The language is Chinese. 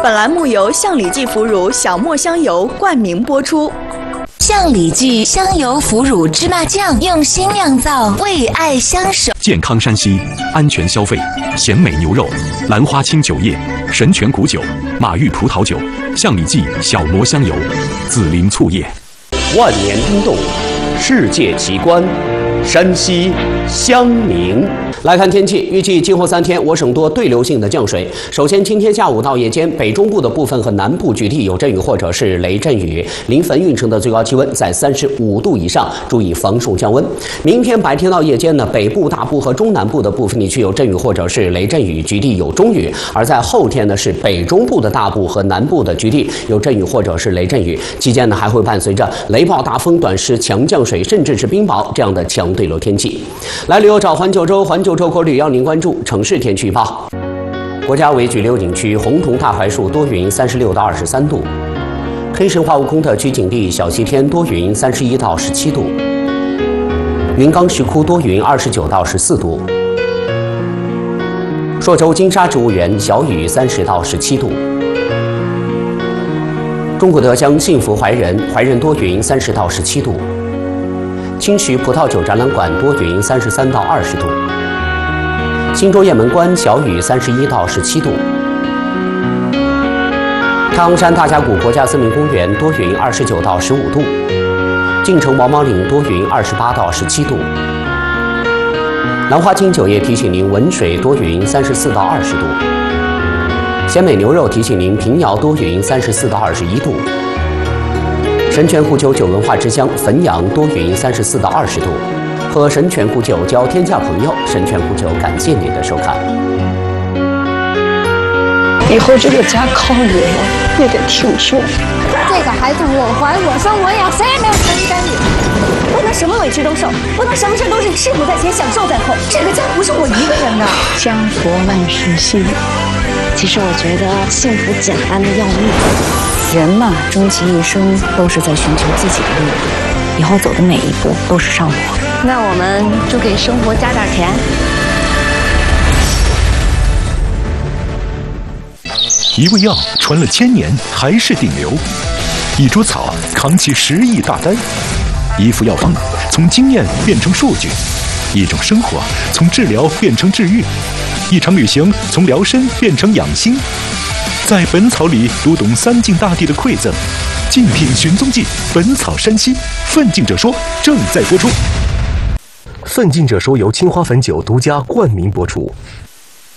本栏目由象里记腐乳小磨香油冠名播出。 象里记香油腐乳芝麻酱用心酿造，为爱相守。 健康山西，安全消费。咸美牛肉、兰花清酒业、神泉古酒、马玉葡萄酒、象里记小磨香油、紫菱醋业。 万年冰冻，世界奇观，山西襄宁。来看天气，预计今后3天我省多对流性的降水。首先，今天下午到夜间，北中部的部分和南部局地有阵雨或者是雷阵雨，临汾运城的最高气温在35度以上，注意防暑降温。明天白天到夜间呢，北部、大部和中南部的部分地区有阵雨或者是雷阵雨，局地有中雨；而在后天呢，是北中部的大部和南部的局地有阵雨或者是雷阵雨，期间呢还会伴随着雷暴、大风、短时强降水，甚至是冰雹这样的强对流天气。来旅游找环九州，环九州国旅要您关注城市天气预报。国家委举流景区红桐大槐树多云36到23度，黑神话悟空特区景地小西天多云31到17度，云冈石窟多云29到14度，朔州金沙植物园小雨30到17度，中国德江幸福怀仁多云30到17度，青石葡萄酒展览馆多云33到20度，新州雁门关小雨31到17度，太行山大峡谷国家森林公园多云29到15度，晋城毛毛岭多云28到17度，兰花清酒业提醒您文水多云34到20度，鲜美牛肉提醒您平遥多云34到21度，神泉壶酒酒文化之乡汾阳多云34到20度。喝神泉壶酒交天下朋友，神泉壶酒感谢您的收看。 以后这个家靠你了，你得听说。 这个孩子我怀我生我养，谁也没有权利干预。不能什么委屈都受，不能什么事都是吃苦在前，享受在后。这个家不是我一个人的。 家国万事兴。 其实我觉得幸福简单的要命。人嘛，终其一生都是在寻求自己的路，以后走的每一步都是上坡。 那我们就给生活加点甜。 一味药传了1000年还是顶流，一株草扛起10亿大单，一副药方从经验变成数据，一种生活从治疗变成治愈，一场旅行从疗身变成养心。在本草里读懂3晋大地的馈赠，竞品寻踪记，本草山西，奋进者说正在播出。 奋进者说由青花汾酒独家冠名播出。